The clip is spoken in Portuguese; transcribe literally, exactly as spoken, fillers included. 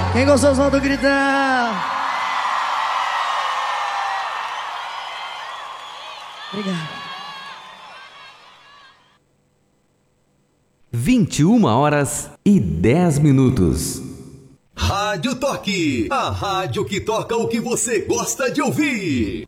Quem gostou, solta o gritão. Obrigado. vinte e uma horas e dez minutos. Rádio Toque, a rádio que toca o que você gosta de ouvir.